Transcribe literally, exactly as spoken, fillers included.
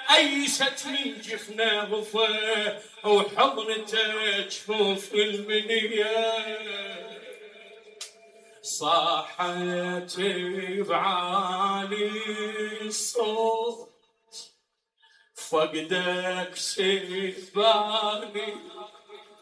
أيست من جفنا غفا وحضنتك جفوف المنية صاحت بعالي الصوت فقدك سيباني